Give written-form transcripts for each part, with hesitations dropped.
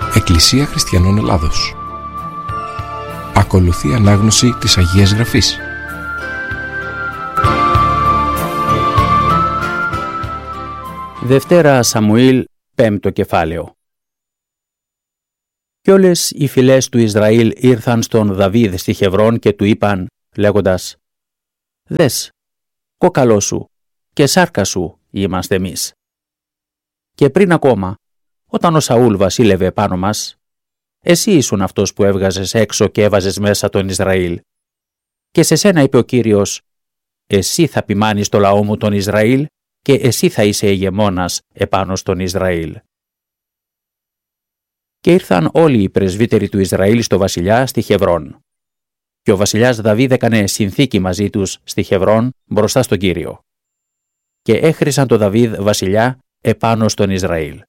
Εκκλησία Χριστιανών Ελλάδος. Ακολουθεί ανάγνωση της Αγίας Γραφής. Δευτέρα Σαμουήλ, 5ο κεφάλαιο. Κι όλες οι φυλές του Ισραήλ ήρθαν στον Δαβίδ στη Χεβρών και του είπαν, λέγοντας: «Δες, κόκαλό σου και σάρκα σου είμαστε εμείς. Και πριν ακόμα, όταν ο Σαούλ βασίλευε πάνω μας, εσύ ήσουν αυτός που έβγαζες έξω και έβαζες μέσα τον Ισραήλ. Και σε σένα είπε ο Κύριος, εσύ θα ποιμάνεις το λαό μου τον Ισραήλ και εσύ θα είσαι ηγεμόνας επάνω στον Ισραήλ». Και ήρθαν όλοι οι πρεσβύτεροι του Ισραήλ στο βασιλιά στη Χεβρών. Και ο βασιλιάς Δαβίδ έκανε συνθήκη μαζί τους στη Χεβρών μπροστά στον Κύριο. Και έχρισαν το Δαβίδ βασιλιά επάνω στον Ισραήλ.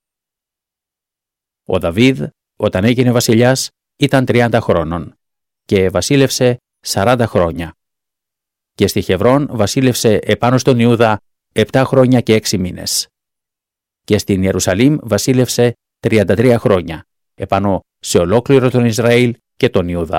Ο Δαβίδ, όταν έγινε βασιλιάς, ήταν 30 χρόνων και βασίλευσε 40 χρόνια. Και στη Χεβρών βασίλευσε επάνω στον Ιούδα 7 χρόνια και 6 μήνες. Και στην Ιερουσαλήμ βασίλευσε 33 χρόνια, επάνω σε ολόκληρο τον Ισραήλ και τον Ιούδα.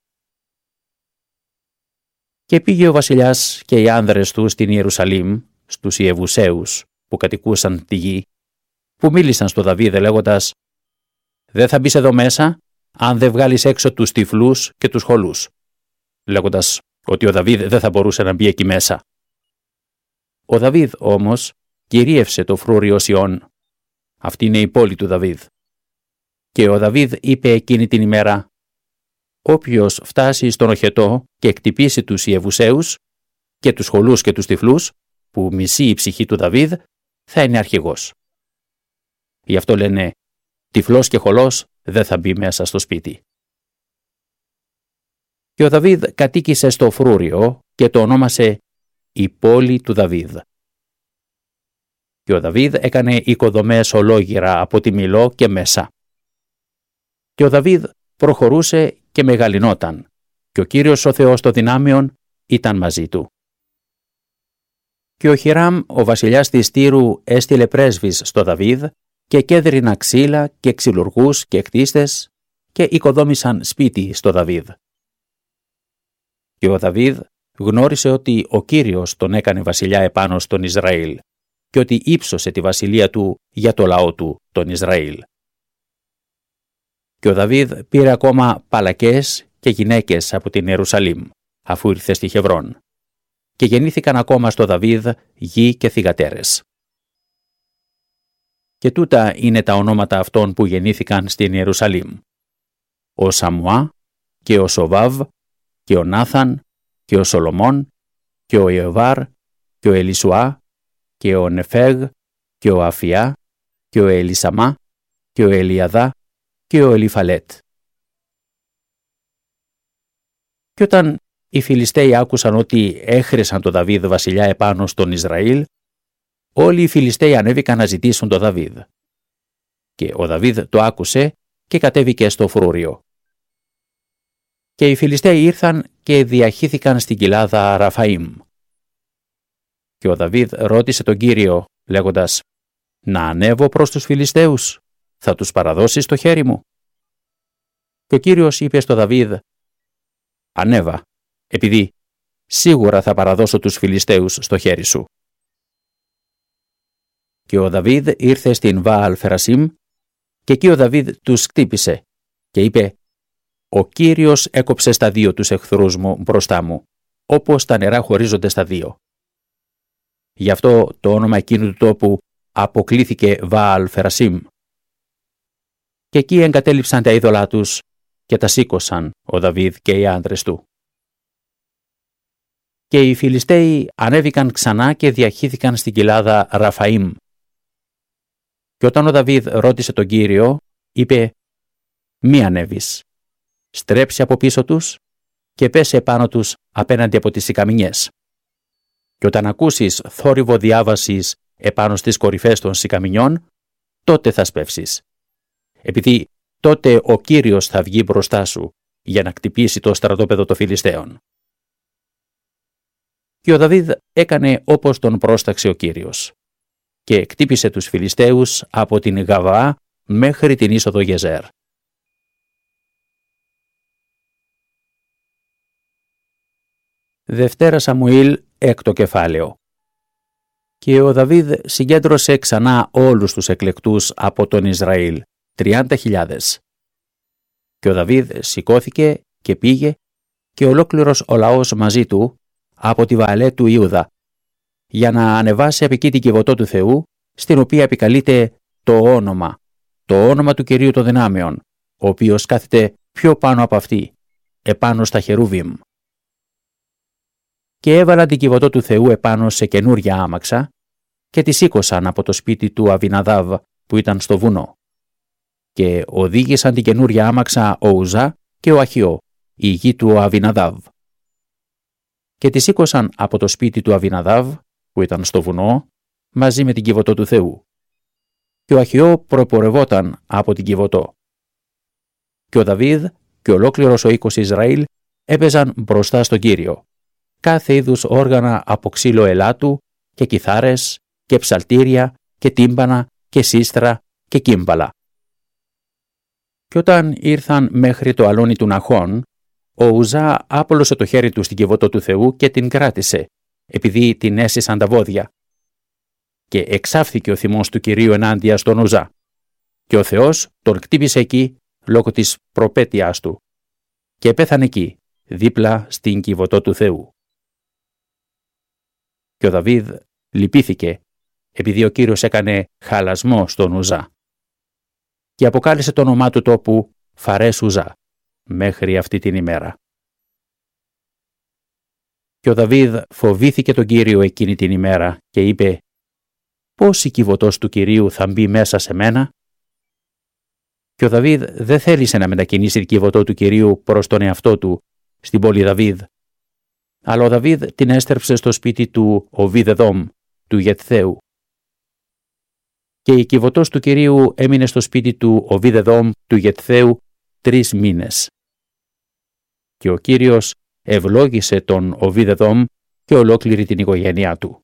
Και πήγε ο βασιλιάς και οι άνδρες του στην Ιερουσαλήμ, στους Ιεβουσαίους που κατοικούσαν τη γη, που μίλησαν στο Δαβίδ λέγοντας: «Δεν θα μπεις εδώ μέσα, αν δεν βγάλεις έξω τους τυφλούς και τους χολούς», λέγοντας ότι ο Δαβίδ δεν θα μπορούσε να μπει εκεί μέσα. Ο Δαβίδ όμως κυρίευσε το φρούριο Σιών. Αυτή είναι η πόλη του Δαβίδ. Και ο Δαβίδ είπε εκείνη την ημέρα: «Όποιος φτάσει στον οχετό και εκτυπήσει τους Ιεβουσαίους και τους χολούς και τους τυφλούς, που μισεί η ψυχή του Δαβίδ, θα είναι αρχηγός». Γι' αυτό λένε: «Τυφλός και χολός δεν θα μπει μέσα στο σπίτι». Και ο Δαβίδ κατοίκησε στο φρούριο και το ονόμασε «Η πόλη του Δαβίδ». Και ο Δαβίδ έκανε οικοδομές ολόγυρα από τη Μιλώ και μέσα. Και ο Δαβίδ προχωρούσε και μεγαλυνόταν, και ο Κύριος ο Θεός των δυνάμεων ήταν μαζί του. Και ο Χιράμ, ο βασιλιάς της Τύρου, έστειλε πρέσβεις στο Δαβίδ και κέδρινα ξύλα και ξυλουργούς και κτίστες και οικοδόμησαν σπίτι στο Δαβίδ. Και ο Δαβίδ γνώρισε ότι ο Κύριος τον έκανε βασιλιά επάνω στον Ισραήλ και ότι ύψωσε τη βασιλεία του για το λαό του, τον Ισραήλ. Και ο Δαβίδ πήρε ακόμα παλακές και γυναίκες από την Ιερουσαλήμ, αφού ήρθε στη Χεβρών. Και γεννήθηκαν ακόμα στο Δαβίδ γη και θυγατέρες. Και τούτα είναι τα ονόματα αυτών που γεννήθηκαν στην Ιερουσαλήμ: ο Σαμουά και ο Σοβάβ και ο Νάθαν και ο Σολομών και ο Ιωβάρ και ο Ελισουά και ο Νεφέγ και ο Αφιά και ο Ελισαμά και ο Ελιαδά και ο Ελιφαλέτ. Και όταν οι Φιλιστέοι άκουσαν ότι έχρισαν το Δαβίδ βασιλιά επάνω στον Ισραήλ, όλοι οι Φιλιστέοι ανέβηκαν να ζητήσουν το Δαβίδ. Και ο Δαβίδ το άκουσε και κατέβηκε στο φρούριο. Και οι Φιλιστέοι ήρθαν και διαχύθηκαν στην κοιλάδα Ραφαΐμ. Και ο Δαβίδ ρώτησε τον Κύριο, λέγοντας: «Να ανέβω προς τους Φιλιστέους, θα τους παραδώσεις στο χέρι μου?» Και ο Κύριος είπε στο Δαβίδ: «Ανέβα, επειδή σίγουρα θα παραδώσω τους Φιλιστέους στο χέρι σου». Και ο Δαβίδ ήρθε στην Βαάλ Φερασίμ και εκεί ο Δαβίδ τους χτύπησε και είπε: «Ο Κύριος έκοψε στα δύο τους εχθρούς μου μπροστά μου, όπως τα νερά χωρίζονται στα δύο». Γι' αυτό το όνομα εκείνου του τόπου αποκλήθηκε Βαάλ Φερασίμ. Και εκεί εγκατέλειψαν τα είδωλά τους και τα σήκωσαν ο Δαβίδ και οι άντρες του. Και οι Φιλιστέοι ανέβηκαν ξανά και διαχύθηκαν στην κοιλάδα Ραφαΐμ. Και όταν ο Δαβίδ ρώτησε τον Κύριο, είπε: «Μη ανέβεις. Στρέψε από πίσω τους και πέσε επάνω τους απέναντι από τις σικαμινιές. Και όταν ακούσεις θόρυβο διάβασης επάνω στις κορυφές των σικαμινιών, τότε θα σπεύσεις. Επειδή τότε ο Κύριος θα βγει μπροστά σου για να χτυπήσει το στρατόπεδο των Φιλιστέων». Και ο Δαβίδ έκανε όπως τον πρόσταξε ο Κύριος και χτύπησε τους Φιλιστέους από την Γαβαά μέχρι την είσοδο Γεζέρ. Δευτέρα Σαμουήλ, 6ο κεφάλαιο. Και ο Δαβίδ συγκέντρωσε ξανά όλους τους εκλεκτούς από τον Ισραήλ, 30.000. Και ο Δαβίδ σηκώθηκε και πήγε και ολόκληρος ο λαός μαζί του από τη Βααλέ του Ιούδα, για να ανεβάσει από εκεί την Κιβωτό του Θεού, στην οποία επικαλείται το όνομα του Κυρίου των Δυνάμεων, ο οποίος κάθεται πιο πάνω από αυτή, επάνω στα χερούβιμ. Και έβαλαν την Κιβωτό του Θεού επάνω σε καινούρια άμαξα και τη σήκωσαν από το σπίτι του Αβιναδάβ που ήταν στο βουνό. Και οδήγησαν την καινούρια άμαξα ο Ουζά και ο Αχιώ, η γη του Αβιναδάβ. Και τη σήκωσαν από το σπίτι του Αβιναδάβ που ήταν στο βουνό μαζί με την Κιβωτό του Θεού. Και ο Αχιώ προπορευόταν από την Κιβωτό. Και ο Δαβίδ και ολόκληρος ο οίκος Ισραήλ έπαιζαν μπροστά στον Κύριο, κάθε είδους όργανα από ξύλο ελάτου και κιθάρες και ψαλτήρια και τύμπανα και σύστρα και κύμπαλα. Και όταν ήρθαν μέχρι το αλόνι του Ναχών, ο Ουζά άπολωσε το χέρι του στην Κιβωτό του Θεού και την κράτησε, επειδή την έσυσαν τα βόδια. Και εξάφθηκε ο θυμός του Κυρίου ενάντια στον Ουζά. Και ο Θεός τον χτύπησε εκεί λόγω της προπέτειάς του. Και πέθανε εκεί, δίπλα στην Κιβωτό του Θεού. Και ο Δαβίδ λυπήθηκε, επειδή ο Κύριος έκανε χαλασμό στον Ουζά. Και αποκάλεσε το όνομά του τόπου Φαρές Ουζά, μέχρι αυτή την ημέρα. Και ο Δαβίδ φοβήθηκε τον Κύριο εκείνη την ημέρα και είπε «Πώς η Κιβωτός του Κυρίου θα μπει μέσα σε μένα?» Και ο Δαβίδ δεν θέλησε να μετακινήσει την Κιβωτό του Κυρίου προς τον εαυτό του στην πόλη Δαβίδ. Αλλά ο Δαβίδ την έστρεψε στο σπίτι του Οβίδεδόμ, του Γετθαίου. Και η Κιβωτός του Κυρίου έμεινε στο σπίτι του Οβίδεδόμ, του Γετθαίου, 3 μήνες. Και ο Κύριος ευλόγησε τον Οβίδεδόμ και ολόκληρη την οικογένειά του.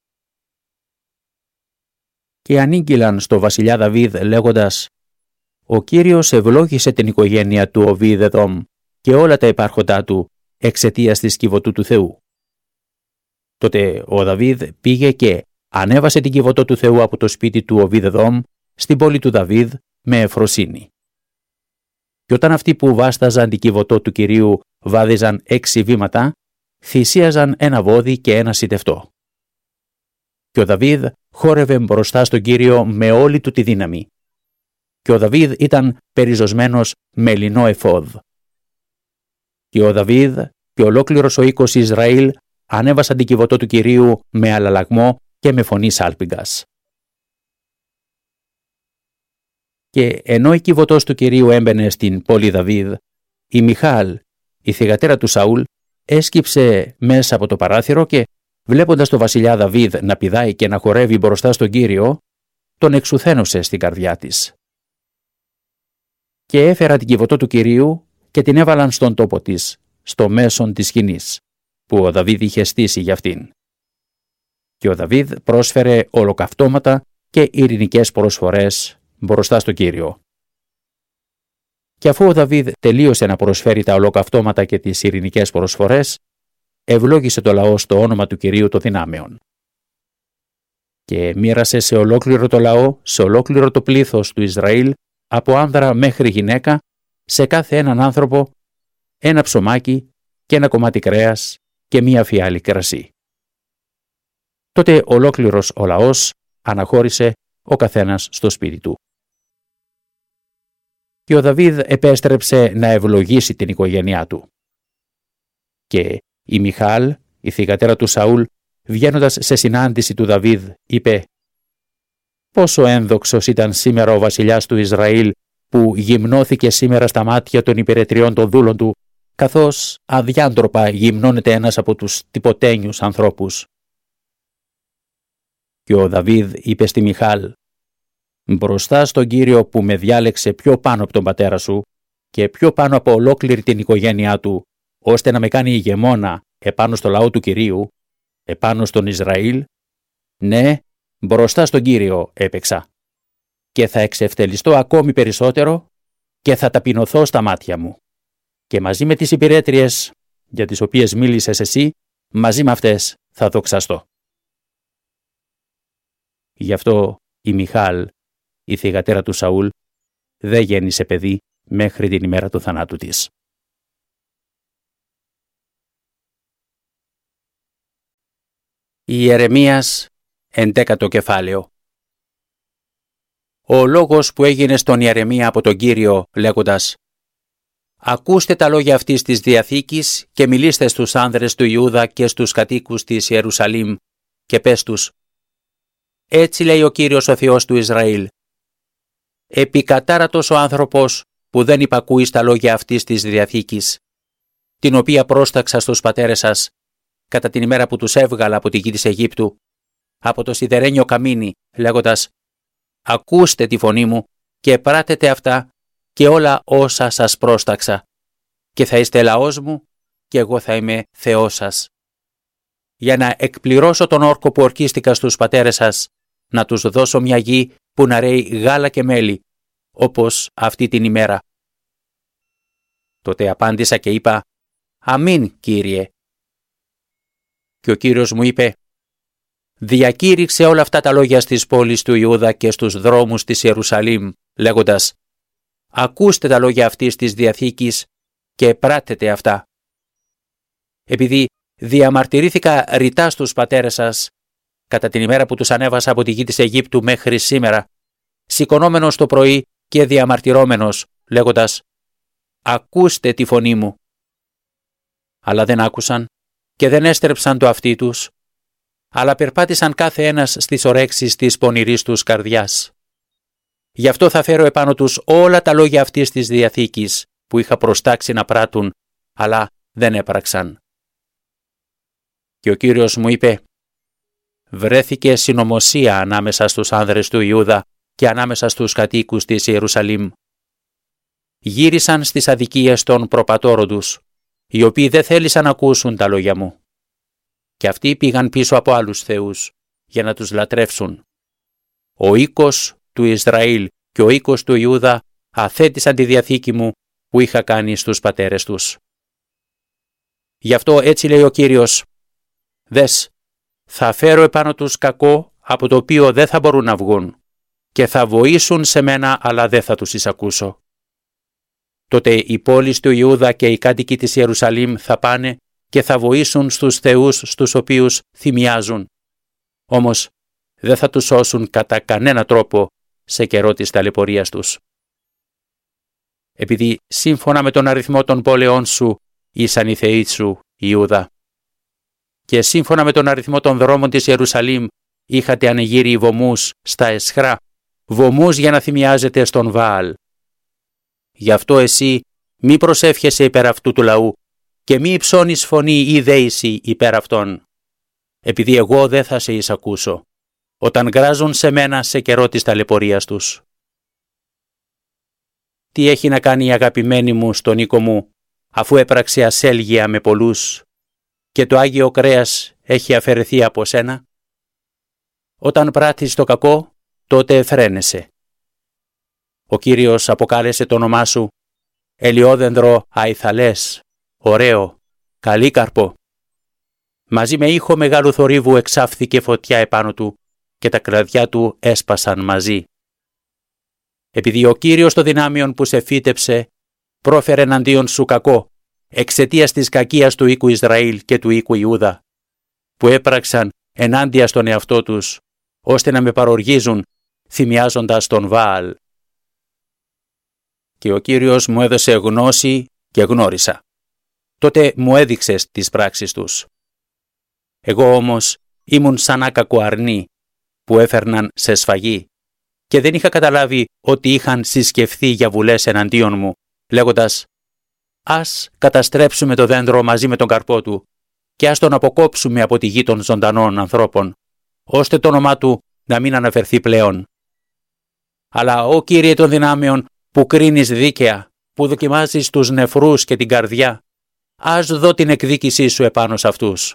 Και ανήγγυλαν στο βασιλιά Δαβίδ λέγοντας «Ο Κύριος ευλόγησε την οικογένεια του Οβίδεδόμ και όλα τα υπάρχοντά του εξαιτίας της Κιβωτού του Θεού». Τότε ο Δαβίδ πήγε και ανέβασε την Κιβωτό του Θεού από το σπίτι του Οβίδεδόμ στην πόλη του Δαβίδ με ευφροσύνη. Και όταν αυτοί που βάσταζαν την Κιβωτό του Κυρίου βάδιζαν 6 βήματα, θυσίαζαν ένα βόδι και ένα σιτευτό. Και ο Δαβίδ χόρευε μπροστά στον Κύριο με όλη του τη δύναμη. Και ο Δαβίδ ήταν περιζωσμένος με λινό εφόδ. Και ο Δαβίδ και ολόκληρος ο οίκος Ισραήλ ανέβασαν την Κιβωτό του Κυρίου με αλλαλαγμό και με φωνή σάλπιγγας. Και ενώ η Κιβωτός του Κυρίου έμπαινε στην πόλη Δαβίδ, η Μιχάλ, η θυγατέρα του Σαούλ, έσκυψε μέσα από το παράθυρο και, βλέποντας τον βασιλιά Δαβίδ να πηδάει και να χορεύει μπροστά στον Κύριο, τον εξουθένωσε στην καρδιά της. Και έφερα την Κιβωτό του Κυρίου και την έβαλαν στον τόπο της, στο μέσον της σκηνής, που ο Δαβίδ είχε στήσει για αυτήν. Και ο Δαβίδ πρόσφερε ολοκαυτώματα και ειρηνικές προσφορές μπροστά στον Κύριο. Και αφού ο Δαβίδ τελείωσε να προσφέρει τα ολοκαυτώματα και τις ειρηνικές προσφορές, ευλόγησε το λαό στο όνομα του Κυρίου των Δυνάμεων. Και μοίρασε σε ολόκληρο το λαό, σε ολόκληρο το πλήθος του Ισραήλ, από άνδρα μέχρι γυναίκα, σε κάθε έναν άνθρωπο, ένα ψωμάκι και ένα κομμάτι κρέας και μία φιάλη κρασί. Τότε ολόκληρος ο λαός αναχώρησε ο καθένας στο σπίτι του. Και ο Δαβίδ επέστρεψε να ευλογήσει την οικογένειά του. Και η Μιχάλ, η θυγατέρα του Σαούλ, βγαίνοντας σε συνάντηση του Δαβίδ, είπε «Πόσο ένδοξος ήταν σήμερα ο βασιλιάς του Ισραήλ, που γυμνώθηκε σήμερα στα μάτια των υπηρετριών των δούλων του, καθώς αδιάντροπα γυμνώνεται ένας από τους τυποτένιους ανθρώπους». Και ο Δαβίδ είπε στη Μιχάλ «Μπροστά στον Κύριο που με διάλεξε πιο πάνω από τον πατέρα σου και πιο πάνω από ολόκληρη την οικογένειά του, ώστε να με κάνει ηγεμόνα επάνω στο λαό του Κυρίου, επάνω στον Ισραήλ, ναι, μπροστά στον Κύριο έπαιξα. και θα εξευτελιστώ ακόμη περισσότερο και θα ταπεινωθώ στα μάτια μου. Και μαζί με τις υπηρέτριες για τις οποίες μίλησες εσύ, μαζί με αυτές θα δοξαστώ. Γι' αυτό η Μιχάλ, η θυγατέρα του Σαούλ, δεν γέννησε παιδί μέχρι την ημέρα του θανάτου της. Ιερεμίας, 11ο κεφάλαιο. Ο λόγος που έγινε στον Ιερεμία από τον Κύριο λέγοντας «Ακούστε τα λόγια αυτής της Διαθήκης και μιλήστε στους άνδρες του Ιούδα και στους κατοίκους της Ιερουσαλήμ και πες τους «Έτσι λέει ο Κύριος ο Θεός του Ισραήλ. Επικατάρατος ο άνθρωπος που δεν υπακούει στα λόγια αυτής της Διαθήκης, την οποία πρόσταξα στους πατέρες σας κατά την ημέρα που τους έβγαλα από τη γη της Αιγύπτου, από το σιδερένιο καμίνι, λέγοντας «Ακούστε τη φωνή μου και πράτετε αυτά και όλα όσα σας πρόσταξα, και θα είστε λαός μου και εγώ θα είμαι Θεός σας. Για να εκπληρώσω τον όρκο που ορκίστηκα στους πατέρες σας, να τους δώσω μια γη που να ρέει γάλα και μέλι, όπως αυτή την ημέρα». Τότε απάντησα και είπα «Αμήν, Κύριε». Και ο Κύριος μου είπε «Διακήρυξε όλα αυτά τα λόγια στις πόλεις του Ιούδα και στους δρόμους της Ιερουσαλήμ, λέγοντας «Ακούστε τα λόγια αυτής της Διαθήκης και πράτετε αυτά. Επειδή διαμαρτυρήθηκα ρητά στους πατέρες σας, κατά την ημέρα που τους ανέβασα από τη γη της Αιγύπτου μέχρι σήμερα, σηκωνόμενος το πρωί και διαμαρτυρώμενος, λέγοντας «Ακούστε τη φωνή μου». Αλλά δεν άκουσαν και δεν έστρεψαν το αυτί τους, αλλά περπάτησαν κάθε ένας στις ορέξεις της πονηρής τους καρδιάς. Γι' αυτό θα φέρω επάνω τους όλα τα λόγια αυτής της Διαθήκης που είχα προστάξει να πράττουν, αλλά δεν έπραξαν. Και ο Κύριος μου είπε «Βρέθηκε συνωμοσία ανάμεσα στους άνδρες του Ιούδα και ανάμεσα στους κατοίκους της Ιερουσαλήμ. Γύρισαν στις αδικίες των προπατώρων τους, οι οποίοι δεν θέλησαν να ακούσουν τα λόγια μου. Και αυτοί πήγαν πίσω από άλλους θεούς για να τους λατρεύσουν. Ο οίκος του Ισραήλ και ο οίκος του Ιούδα αθέτησαν τη Διαθήκη μου που είχα κάνει στους πατέρες τους. Γι' αυτό έτσι λέει ο Κύριος «Δες, θα φέρω επάνω τους κακό από το οποίο δεν θα μπορούν να βγουν και θα βοήσουν σε μένα αλλά δεν θα τους εισακούσω. Τότε οι πόλεις του Ιούδα και οι κάτοικοι της Ιερουσαλήμ θα πάνε και θα βοήσουν στους θεούς στους οποίους θυμιάζουν. Όμως δεν θα τους σώσουν κατά κανένα τρόπο σε καιρό της ταλαιπωρίας τους. Επειδή σύμφωνα με τον αριθμό των πόλεων σου ήσαν οι θεοί σου, Ιούδα, και σύμφωνα με τον αριθμό των δρόμων της Ιερουσαλήμ είχατε ανοιγείρει βωμούς στα εσχρά, βωμούς για να θυμιάζετε στον Βαάλ. Γι' αυτό εσύ μη προσεύχεσαι υπέρ αυτού του λαού και μη υψώνεις φωνή ή δέηση υπέρ αυτών, επειδή εγώ δεν θα σε εισακούσω, όταν γράζουν σε μένα σε καιρό της ταλαιπωρίας τους. Τι έχει να κάνει η αγαπημένη μου στον οίκο μου, αφού έπραξε ασέλγεια με πολλούς και το Άγιο Κρέας έχει αφαιρεθεί από σένα? Όταν πράττεις το κακό, τότε εφραίνεσαι. Ο Κύριος αποκάλεσε το όνομά σου ελαιόδεντρο αϊθαλές, ωραίο, καλύκαρπο. Μαζί με ήχο μεγάλου θορύβου εξάφθηκε φωτιά επάνω του και τα κλαδιά του έσπασαν μαζί. Επειδή ο Κύριος των δυνάμεων που σε φύτεψε πρόφερε εναντίον σου κακό, εξαιτίας της κακίας του οίκου Ισραήλ και του οίκου Ιούδα, που έπραξαν ενάντια στον εαυτό τους, ώστε να με παροργίζουν, θυμιάζοντας τον Βαάλ. Και ο Κύριος μου έδωσε γνώση και γνώρισα. Τότε μου έδειξες τις πράξεις τους. Εγώ όμως ήμουν σαν άκακο αρνί που έφερναν σε σφαγή και δεν είχα καταλάβει ότι είχαν συσκεφθεί για βουλές εναντίον μου, λέγοντας «Ας καταστρέψουμε το δέντρο μαζί με τον καρπό του και ας τον αποκόψουμε από τη γη των ζωντανών ανθρώπων, ώστε το όνομά του να μην αναφερθεί πλέον». Αλλά ο Κύριε των δυνάμεων που κρίνεις δίκαια, που δοκιμάζεις τους νεφρούς και την καρδιά, ας δω την εκδίκησή σου επάνω σε αυτούς,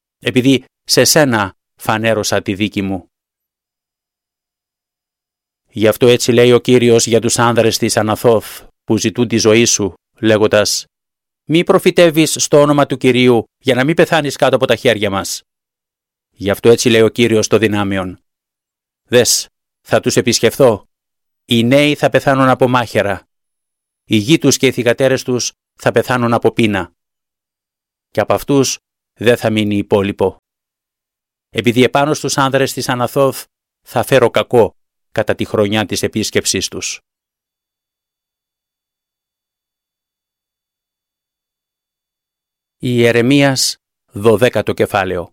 επειδή σε σένα φανέρωσα τη δίκη μου. Γι' αυτό έτσι λέει ο Κύριος για τους άνδρες της Αναθώθ που ζητούν τη ζωή σου, λέγοντας «Μη προφητεύεις στο όνομα του Κυρίου για να μην πεθάνεις κάτω από τα χέρια μας». Γι' αυτό έτσι λέει ο Κύριος των δυνάμεων. «Δες, θα τους επισκεφθώ. Οι νέοι θα πεθάνουν από μάχαιρα. Οι γη τους και οι θυγατέρες τους θα πεθάνουν από πείνα. Και από αυτούς δεν θα μείνει υπόλοιπο. Επειδή επάνω στους άνδρες της Αναθώθ θα φέρω κακό κατά τη χρονιά της επίσκεψής τους». Ιερεμίας 12ο κεφάλαιο.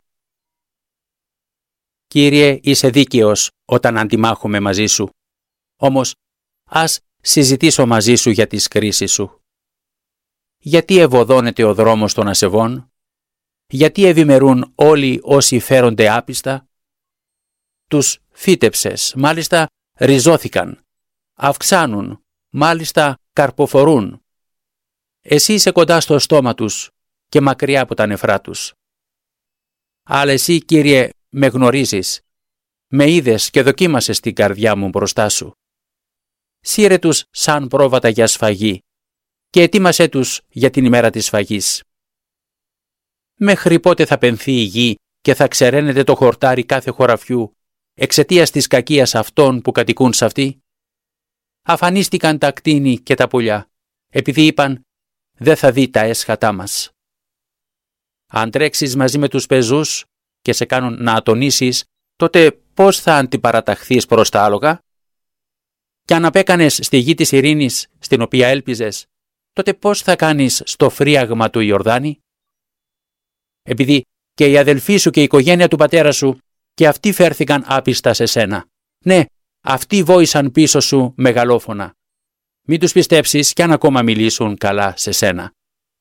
Κύριε, είσαι δίκαιος όταν αντιμάχομαι μαζί σου. Όμως, ας συζητήσω μαζί σου για τις κρίσεις σου. Γιατί ευωδώνεται ο δρόμος των ασεβών? Γιατί ευημερούν όλοι όσοι φέρονται άπιστα? Τους φύτεψες, μάλιστα ριζώθηκαν. Αυξάνουν, μάλιστα καρποφορούν. Εσύ είσαι κοντά στο στόμα τους και μακριά από τα νεφρά τους. Αλλά εσύ, Κύριε, με γνωρίζεις. Με είδες και δοκίμασες την καρδιά μου μπροστά σου. Σύρε τους σαν πρόβατα για σφαγή και ετοίμασέ τους για την ημέρα της σφαγής. Μέχρι πότε θα πενθεί η γη και θα ξεραίνεται το χορτάρι κάθε χωραφιού εξαιτίας της κακίας αυτών που κατοικούν σε αυτή? Αφανίστηκαν τα κτήνη και τα πουλιά, επειδή είπαν «Δεν θα δει τα έσχατά μας». Αν τρέξεις μαζί με τους πεζούς και σε κάνουν να ατονίσεις, τότε πώς θα αντιπαραταχθείς προς τα άλογα? Και αν απέκανες στη γη της ειρήνης, στην οποία έλπιζες, τότε πώς θα κάνεις στο φρύαγμα του Ιορδάνη? Επειδή και οι αδελφοί σου και η οικογένεια του πατέρα σου και αυτοί φέρθηκαν άπιστα σε σένα. Ναι, αυτοί βόησαν πίσω σου μεγαλόφωνα. Μην τους πιστέψεις κι αν ακόμα μιλήσουν καλά σε σένα.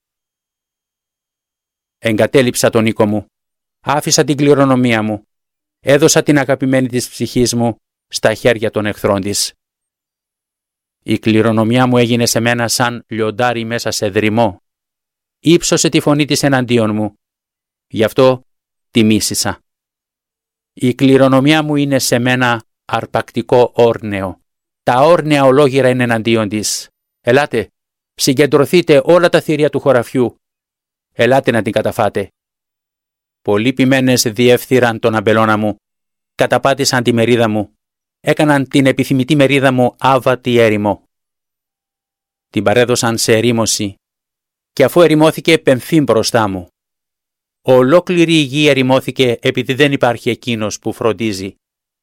Εγκατέλειψα τον οίκο μου. Άφησα την κληρονομία μου. Έδωσα την αγαπημένη της ψυχής μου στα χέρια των εχθρών της. Η κληρονομιά μου έγινε σε μένα σαν λιοντάρι μέσα σε δρυμό. Ήψωσε τη φωνή της εναντίον μου. Γι' αυτό τη μίσησα. Η κληρονομιά μου είναι σε μένα αρπακτικό όρνεο. Τα όρνεα ολόγυρα είναι εναντίον της. Ελάτε, συγκεντρωθείτε όλα τα θηρία του χωραφιού. Ελάτε να την καταφάτε. Πολλοί ποιμένες διεύθυραν τον αμπελώνα μου. Καταπάτησαν τη μερίδα μου. Έκαναν την επιθυμητή μερίδα μου άβατη έρημο. Την παρέδωσαν σε ερήμωση. Και αφού ερημώθηκε πενθεί μπροστά μου. Ολόκληρη η γη ερημώθηκε επειδή δεν υπάρχει εκείνος που φροντίζει.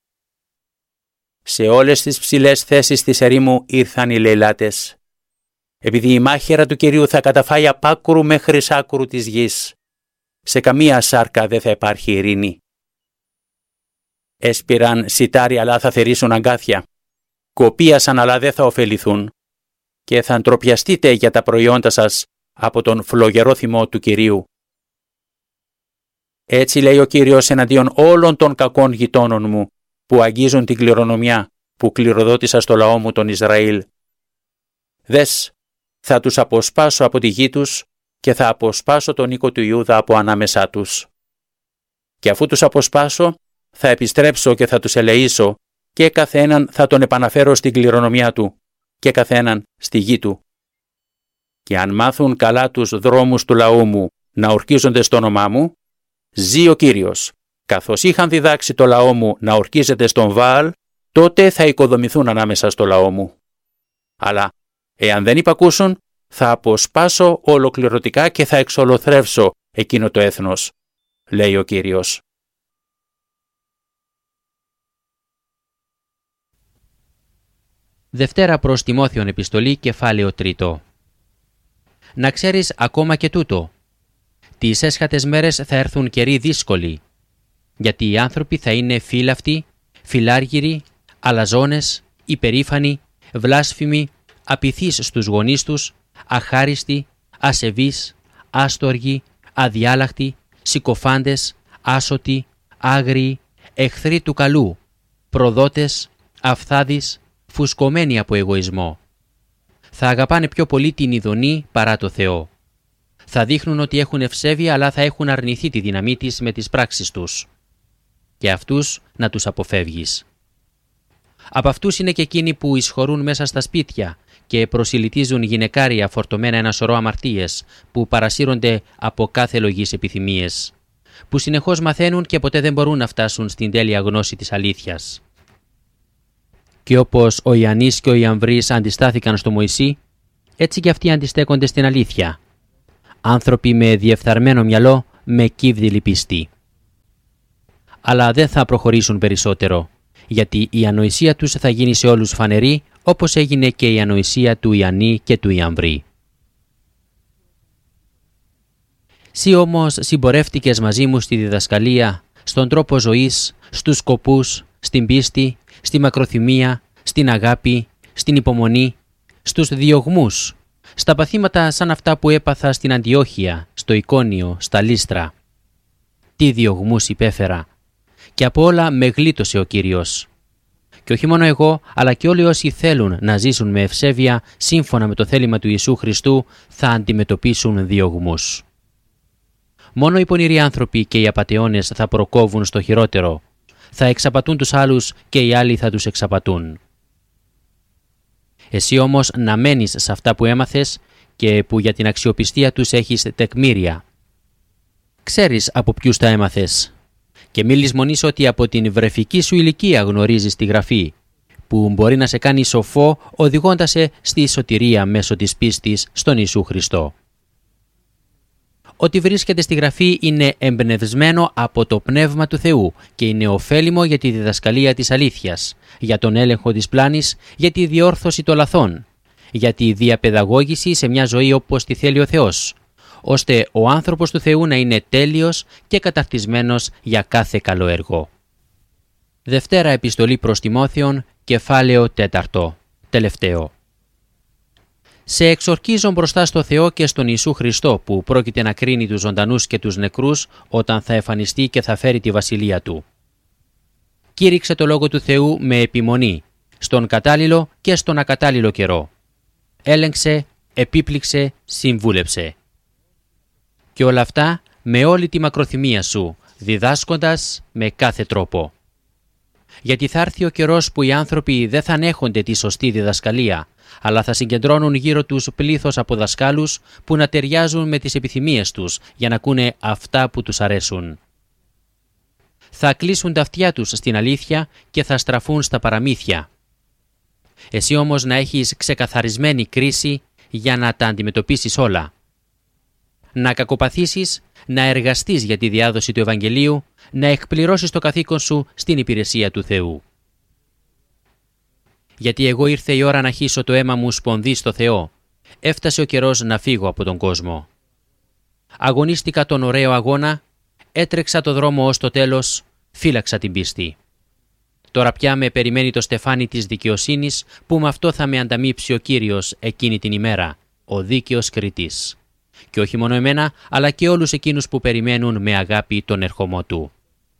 Σε όλες τις ψηλές θέσεις της ερήμου ήρθαν οι λαιλάτες. Επειδή η μάχαιρα του Κυρίου θα καταφάει απ' άκρου μέχρι άκρου της γης. Σε καμία σάρκα δεν θα υπάρχει ειρήνη. Έσπηραν σιτάρι αλλά θα θερήσουν αγκάθια. Κοπίασαν αλλά δεν θα ωφεληθούν. Και θα ντροπιαστείτε για τα προϊόντα σας από τον φλογερό θυμό του Κυρίου. Έτσι λέει ο Κύριος εναντίον όλων των κακών γειτόνων μου που αγγίζουν την κληρονομιά που κληροδότησα στο λαό μου τον Ισραήλ. Δες, θα τους αποσπάσω από τη γη τους και θα αποσπάσω τον οίκο του Ιούδα από ανάμεσά τους. Και αφού τους αποσπάσω, θα επιστρέψω και θα τους ελεήσω και καθέναν θα τον επαναφέρω στην κληρονομιά του και καθέναν στη γη του. Και αν μάθουν καλά τους δρόμους του λαού μου να ορκίζονται στο όνομά μου, ζει ο Κύριος, καθώς είχαν διδάξει το λαό μου να ορκίζεται στον Βαάλ, τότε θα οικοδομηθούν ανάμεσα στο λαό μου. Αλλά εάν δεν υπακούσουν, θα αποσπάσω ολοκληρωτικά και θα εξολοθρεύσω εκείνο το έθνος, λέει ο Κύριος. Δευτέρα προς Τιμόθεον επιστολή, κεφάλαιο 3. Να ξέρεις ακόμα και τούτο. Τις έσχατες μέρες θα έρθουν καιροί δύσκολοι, γιατί οι άνθρωποι θα είναι φύλαυτοι, φιλάργυροι, αλαζόνες, υπερήφανοι, βλάσφημοι, απειθείς στους γονείς τους, αχάριστοι, ασεβείς, άστοργοι, αδιάλακτοι, συκοφάντες, άσωτοι, άγριοι, εχθροί του καλού, προδότες, αυθάδεις, φουσκωμένοι από εγωισμό. Θα αγαπάνε πιο πολύ την ειδονή παρά το Θεό. Θα δείχνουν ότι έχουν ευσέβεια, αλλά θα έχουν αρνηθεί τη δύναμή της με τις πράξεις τους. Και αυτούς να τους αποφεύγεις. Από αυτούς είναι και εκείνοι που εισχωρούν μέσα στα σπίτια και προσιλητίζουν γυναικάρια φορτωμένα ένα σωρό αμαρτίες που παρασύρονται από κάθε λογής επιθυμίες, που συνεχώς μαθαίνουν και ποτέ δεν μπορούν να φτάσουν στην τέλεια γνώση της αλήθειας. Και όπως ο Ιαννής και ο Ιαμβρής αντιστάθηκαν στο Μωυσή, έτσι και αυτοί αντιστέκονται στην αλήθεια. Άνθρωποι με διεφθαρμένο μυαλό, με κύβδηλη πίστη. Αλλά δεν θα προχωρήσουν περισσότερο, γιατί η ανοησία τους θα γίνει σε όλους φανερή, όπως έγινε και η ανοησία του Ιαννή και του Ιαμβρή. Συ όμως συμπορεύτηκες μαζί μου στη διδασκαλία, στον τρόπο ζωής, στους σκοπούς, στην πίστη, στη μακροθυμία, στην αγάπη, στην υπομονή, στους διωγμούς, στα παθήματα σαν αυτά που έπαθα στην Αντιόχεια, στο Εικόνιο, στα Λύστρα. Τι διωγμούς υπέφερα! Και από όλα με γλίτωσε ο Κύριος. Και όχι μόνο εγώ, αλλά και όλοι όσοι θέλουν να ζήσουν με ευσέβεια σύμφωνα με το θέλημα του Ιησού Χριστού θα αντιμετωπίσουν διωγμούς. Μόνο οι πονηροί άνθρωποι και οι απατεώνες θα προκόβουν στο χειρότερο. Θα εξαπατούν τους άλλους και οι άλλοι θα τους εξαπατούν. Εσύ όμως να μένεις σε αυτά που έμαθες και που για την αξιοπιστία τους έχεις τεκμήρια. Ξέρεις από ποιους τα έμαθες. Και μη λησμονείς ότι από την βρεφική σου ηλικία γνωρίζεις τη Γραφή, που μπορεί να σε κάνει σοφό οδηγώντας σε στη σωτηρία μέσω της πίστης στον Ιησού Χριστό. Ό,τι βρίσκεται στη Γραφή είναι εμπνευσμένο από το Πνεύμα του Θεού και είναι ωφέλιμο για τη διδασκαλία της αλήθειας, για τον έλεγχο της πλάνης, για τη διόρθωση των λαθών, για τη διαπαιδαγώγηση σε μια ζωή όπως τη θέλει ο Θεός, ώστε ο άνθρωπος του Θεού να είναι τέλειος και καταρτισμένος για κάθε καλό έργο. Δευτέρα Επιστολή προς Τιμόθεον, κεφάλαιο 4, τελευταίο. Σε εξορκίζω μπροστά στο Θεό και στον Ιησού Χριστό που πρόκειται να κρίνει τους ζωντανούς και τους νεκρούς όταν θα εμφανιστεί και θα φέρει τη βασιλεία Του. Κήρυξε το Λόγο του Θεού με επιμονή, στον κατάλληλο και στον ακατάλληλο καιρό. Έλεγξε, επίπληξε, συμβούλεψε. Και όλα αυτά με όλη τη μακροθυμία σου, διδάσκοντας με κάθε τρόπο. Γιατί θα έρθει ο καιρός που οι άνθρωποι δεν θα ανέχονται τη σωστή διδασκαλία, αλλά θα συγκεντρώνουν γύρω τους πλήθος από δασκάλους που να ταιριάζουν με τις επιθυμίες τους για να ακούνε αυτά που τους αρέσουν. Θα κλείσουν τα αυτιά τους στην αλήθεια και θα στραφούν στα παραμύθια. Εσύ όμως να έχεις ξεκαθαρισμένη κρίση για να τα αντιμετωπίσεις όλα. Να κακοπαθήσεις, να εργαστείς για τη διάδοση του Ευαγγελίου, να εκπληρώσεις το καθήκον σου στην υπηρεσία του Θεού. Γιατί εγώ ήρθε η ώρα να χύσω το αίμα μου σπονδί στο Θεό. Έφτασε ο καιρός να φύγω από τον κόσμο. Αγωνίστηκα τον ωραίο αγώνα, έτρεξα το δρόμο ως το τέλος, φύλαξα την πίστη. Τώρα πια με περιμένει το στεφάνι της δικαιοσύνης που με αυτό θα με ανταμείψει ο Κύριος εκείνη την ημέρα, ο δίκαιος κριτής. Και όχι μόνο εμένα, αλλά και όλους εκείνους που περιμένουν με αγάπη τον ερχομό Του.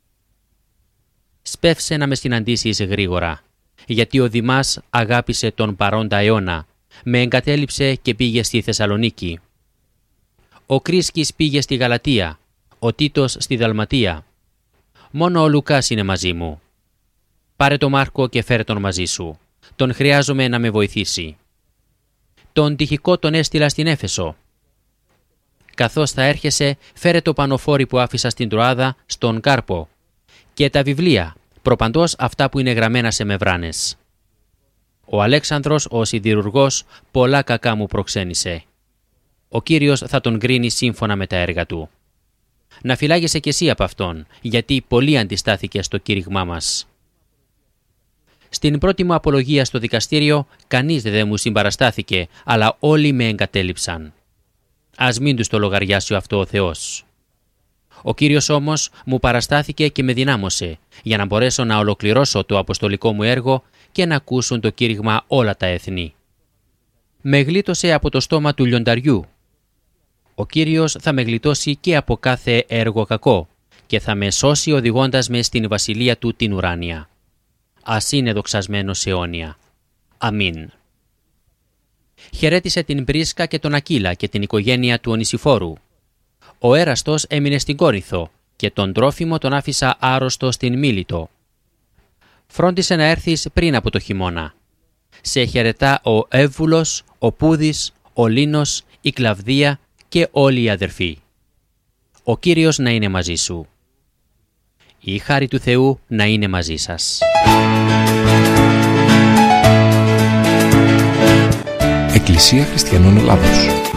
Σπεύσε να με συναντήσεις γρήγορα, γιατί ο Δημάς αγάπησε τον παρόντα αιώνα, με εγκατέλειψε και πήγε στη Θεσσαλονίκη. Ο Κρίσκης πήγε στη Γαλατία, ο Τίτος στη Δαλματία. Μόνο ο Λουκάς είναι μαζί μου. Πάρε τον Μάρκο και φέρε τον μαζί σου. Τον χρειάζομαι να με βοηθήσει. Τον Τυχικό τον έστειλα στην Έφεσο. Καθώς θα έρχεσαι, φέρε το πανοφόρι που άφησα στην Τροάδα, στον Κάρπο, και τα βιβλία, προπαντός αυτά που είναι γραμμένα σε μεμβράνες. Ο Αλέξανδρος, ο σιδηρουργός, πολλά κακά μου προξένησε. Ο Κύριος θα τον κρίνει σύμφωνα με τα έργα του. Να φυλάγεσαι κι εσύ από αυτόν, γιατί πολύ αντιστάθηκε στο κήρυγμά μας. Στην πρώτη μου απολογία στο δικαστήριο, κανείς δεν μου συμπαραστάθηκε, αλλά όλοι με εγκατέλειψαν. Ας μην τους το λογαριάσει αυτό ο Θεός. Ο Κύριος όμως μου παραστάθηκε και με δυνάμωσε, για να μπορέσω να ολοκληρώσω το αποστολικό μου έργο και να ακούσουν το κήρυγμα όλα τα έθνη. Με γλίτωσε από το στόμα του λιονταριού. Ο Κύριος θα με γλιτώσει και από κάθε έργο κακό και θα με σώσει οδηγώντας με στην βασιλεία Του την ουράνια. Ας είναι δοξασμένος αιώνια. Αμήν. Χαιρέτησε την Πρίσκα και τον Ακύλα και την οικογένεια του Ονησιφόρου. Ο Έραστος έμεινε στην Κόρινθο και τον Τρόφιμο τον άφησα άρρωστο στην Μίλητο. Φρόντισε να έρθεις πριν από το χειμώνα. Σε χαιρετά ο Εύβουλος, ο Πούδης, ο Λίνος, η Κλαβδία και όλοι οι αδερφοί. Ο Κύριος να είναι μαζί σου. Η χάρη του Θεού να είναι μαζί σας. Εκκλησία Χριστιανών Ελλάδος.